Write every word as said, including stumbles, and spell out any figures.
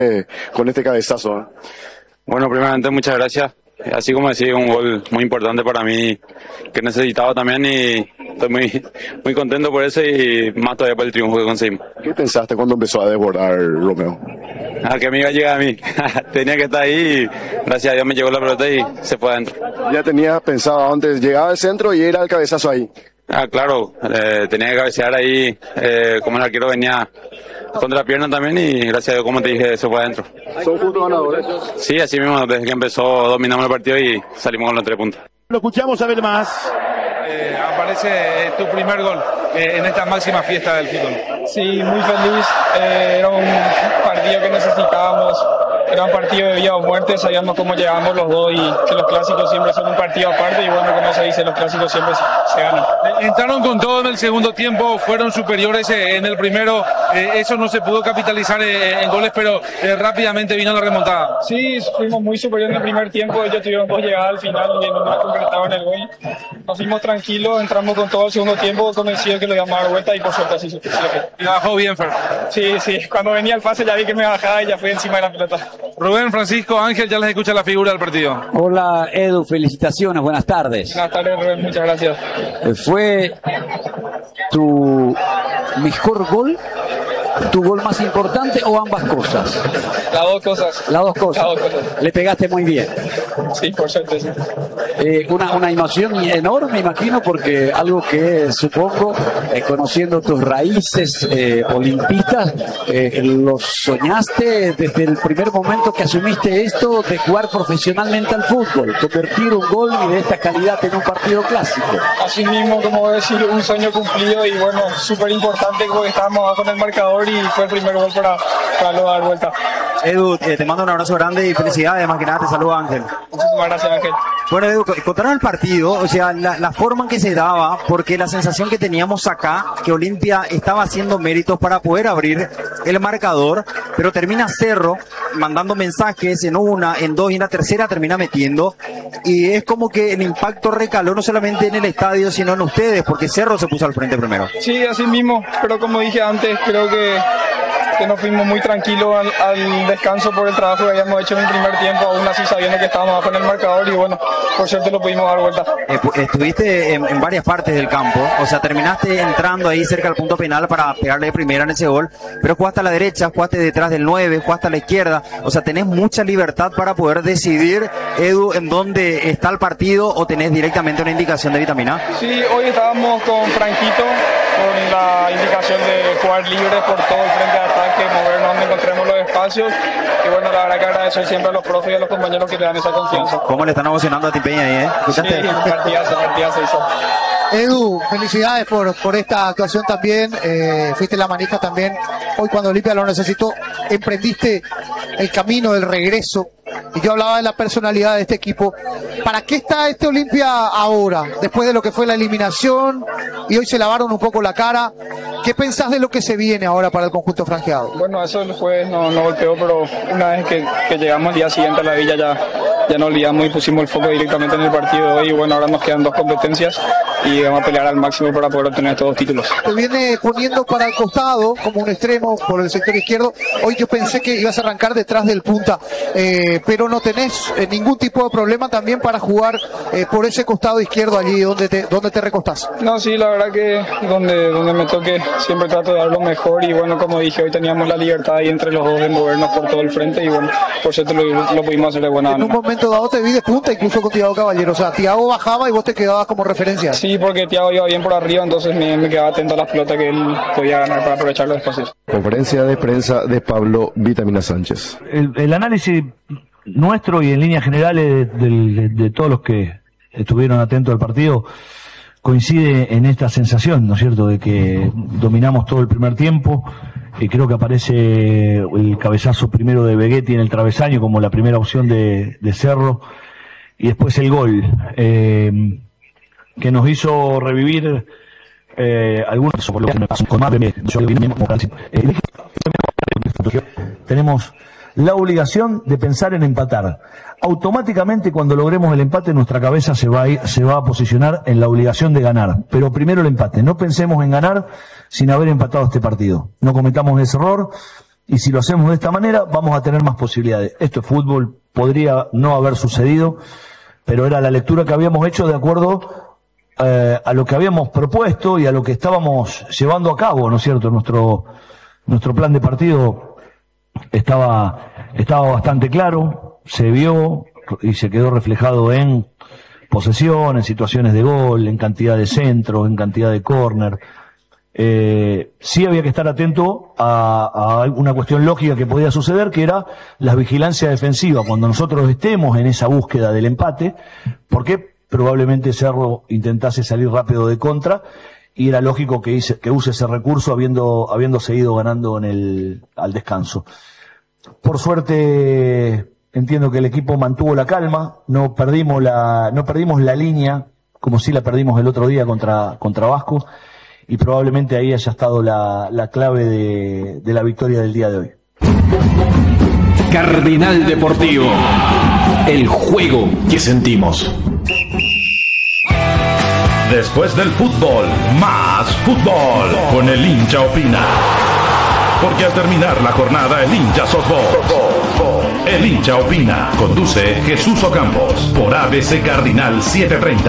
eh, con este cabezazo. ¿eh? Bueno, primeramente muchas gracias. Así como decía, un gol muy importante para mí que necesitaba también y estoy muy muy contento por eso y más todavía por el triunfo que conseguimos. ¿Qué pensaste cuando empezó a desbordar Romeo? Ah, que me iba a llegar a mí. Tenía que estar ahí y gracias a Dios me llegó la pelota y se fue adentro. Ya tenías pensado antes, llegaba al centro y era el cabezazo ahí. Ah, claro, eh, tenía que cabecear ahí, eh, como el arquero venía contra la pierna también y gracias a Dios, como te dije, se fue adentro. ¿Son justos ganadores? Sí, así mismo, desde que empezó dominamos el partido y salimos con los tres puntos. Lo escuchamos a ver más. Eh, aparece eh, tu primer gol eh, en esta máxima fiesta del fútbol. Sí, muy feliz. Eh, era un partido que necesitábamos. Era un partido de vida o muerte, sabíamos cómo llegamos los dos y que los clásicos siempre son un partido aparte y bueno, como se dice, los clásicos siempre se, se ganan. Entraron con todo en el segundo tiempo, fueron superiores en el primero, eh, eso no se pudo capitalizar en, en goles, pero eh, rápidamente vino la remontada. Sí, fuimos muy superiores en el primer tiempo, ellos tuvieron dos llegadas al final y no nos concretaban el gol. Nos fuimos tranquilos, entramos con todo el segundo tiempo, convencidos que lo íbamos a dar vuelta y por suerte así se fue. Y la bajó bien, Fer. Sí, sí, cuando venía el pase ya vi que me bajaba y ya fui encima de la pelota. Rubén, Francisco, Ángel, ya les escucha la figura del partido. Hola Edu, felicitaciones, buenas tardes. Buenas tardes Rubén, muchas gracias. ¿Fue tu mejor gol, tu gol más importante o ambas cosas? Las dos cosas. Las dos cosas. Las dos cosas. Le pegaste muy bien. Sí, por suerte, sí. Eh, una, una emoción enorme, imagino, porque algo que supongo, eh, conociendo tus raíces eh, olimpistas, eh, lo soñaste desde el primer momento que asumiste esto de jugar profesionalmente al fútbol, convertir un gol y de esta calidad en un partido clásico. Así mismo, como decir, un sueño cumplido y bueno, súper importante porque estábamos abajo en el marcador y fue el primer gol para, para luego dar vuelta. Edu, eh, te mando un abrazo grande y felicidades, más que nada te saluda Ángel. Muchísimas gracias Ángel. Bueno Edu, contaron el partido, o sea, la, la forma en que se daba, porque la sensación que teníamos acá, que Olimpia estaba haciendo méritos para poder abrir el marcador, pero termina Cerro mandando mensajes en una, en dos y en la tercera termina metiendo, y es como que el impacto recaló no solamente en el estadio, sino en ustedes, porque Cerro se puso al frente primero. Sí, así mismo, pero como dije antes, creo que que nos fuimos muy tranquilos al, al descanso por el trabajo que habíamos hecho en el primer tiempo, aún así sabiendo que estábamos abajo en el marcador y bueno, por suerte lo pudimos dar vuelta. Eh, estuviste en, en varias partes del campo, o sea, terminaste entrando ahí cerca del punto penal para pegarle de primera en ese gol, pero jugaste a la derecha, jugaste detrás del nueve, jugaste a la izquierda, o sea, tenés mucha libertad para poder decidir, Edu, en dónde está el partido o tenés directamente una indicación de Vitamina. Sí, hoy estábamos con Franquito, con la indicación de jugar libre por todo el frente de ataque, movernos donde encontremos los espacios y bueno, la verdad que agradecer siempre a los profes y a los compañeros que te dan esa confianza. ¿Cómo le están emocionando a Tipeña ahí, eh? Sí, partidazo, partidazo hizo. Edu, felicidades por, por esta actuación también, eh, fuiste la manija también, hoy cuando Olimpia lo necesitó, emprendiste el camino del regreso, y yo hablaba de la personalidad de este equipo. ¿Para qué está este Olimpia ahora, después de lo que fue la eliminación, y hoy se lavaron un poco la cara? ¿Qué pensás de lo que se viene ahora para el conjunto franjeado? Bueno, eso el jueves no, no golpeó, pero una vez que, que llegamos al día siguiente a la villa ya, ya nos olvidamos y pusimos el foco directamente en el partido de hoy y bueno, ahora nos quedan dos competencias y vamos a pelear al máximo para poder obtener todos los títulos. Te viene poniendo para el costado como un extremo por el sector izquierdo. Hoy yo pensé que ibas a arrancar detrás del punta, eh, pero no tenés eh, ningún tipo de problema también para jugar eh, por ese costado izquierdo allí donde te, donde te recostás. No, sí, la verdad que donde, donde me toque siempre trato de dar lo mejor y bueno, como dije, hoy teníamos la libertad ahí entre los dos de movernos por todo el frente y bueno, por cierto lo, lo pudimos hacer de buena manera. En un momento dado te vi de punta incluso con Thiago Caballero, o sea, Thiago bajaba y vos te quedabas como referencia. Sí, porque Thiago iba bien por arriba, entonces me, me quedaba atento a las pelotas que él podía ganar para aprovechar los espacios. Conferencia de prensa de Pablo Vitamina Sánchez. El, el análisis nuestro y en líneas generales de, de, de todos los que estuvieron atentos al partido coincide en esta sensación, ¿no es cierto?, de que dominamos todo el primer tiempo. Y creo que aparece el cabezazo primero de Begetti en el travesaño como la primera opción de, de Cerro y después el gol eh, que nos hizo revivir eh, algunos por lo que me pasó con más de tenemos la obligación de pensar en empatar. Automáticamente cuando logremos el empate nuestra cabeza se va a ir, se va a posicionar en la obligación de ganar, pero primero el empate. No pensemos en ganar sin haber empatado este partido. No cometamos ese error. y si lo hacemos de esta manera vamos a tener más posibilidades. Esto es fútbol, podría no haber sucedido, pero era la lectura que habíamos hecho de acuerdo eh, a lo que habíamos propuesto y a lo que estábamos llevando a cabo, ¿no es cierto? Nuestro, nuestro plan de partido estaba, estaba bastante claro, se vio y se quedó reflejado en posesión, en situaciones de gol, en cantidad de centros, en cantidad de córner. Eh, sí había que estar atento a, a una cuestión lógica que podía suceder, que era la vigilancia defensiva cuando nosotros estemos en esa búsqueda del empate, porque probablemente Cerro intentase salir rápido de contra y era lógico que, hice, que use ese recurso habiendo, habiendo seguido ganando en el, al descanso. Por suerte entiendo que el equipo mantuvo la calma, no perdimos la, no perdimos la línea como si la perdimos el otro día contra, contra Vasco. Y probablemente ahí haya estado la, la clave de, de la victoria del día de hoy. Cardinal Deportivo, el juego que sentimos. Después del fútbol, más fútbol, con el hincha opina. Porque al terminar la jornada, el hincha sos vos. El hincha opina, conduce Jesús Ocampos, por A B C Cardinal setecientos treinta.